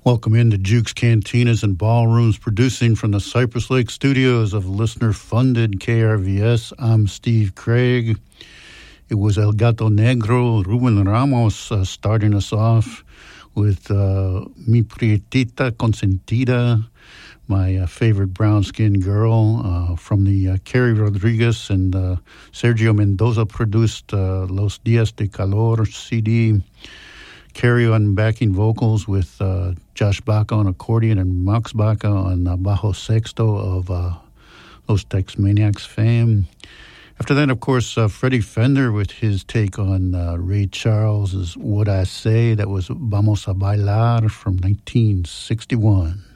Welcome into Jukes Cantinas and Ballrooms, producing from the Cypress Lake studios of listener-funded KRVS. I'm Steve Craig. It was El Gato Negro, Ruben Ramos, starting us off with Mi Prietita Consentida, my favorite brown-skinned girl, from the Kerry Rodriguez and Sergio Mendoza produced Los Días de Calor CD. Kerry on backing vocals with Josh Baca on accordion and Max Baca on bajo sexto of Los Tex Maniacs fame. After that, of course, Freddie Fender with his take on Ray Charles's What I Say. That was Vamos a Bailar from 1961.